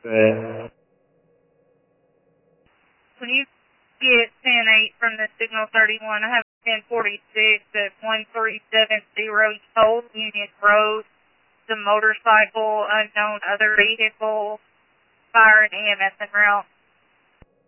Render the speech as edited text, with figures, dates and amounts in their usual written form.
Good. When you get 10-8 from the signal 31, I have 1046 at 1370 Old Union Road. The motorcycle, unknown other vehicle, fire and EMS en route.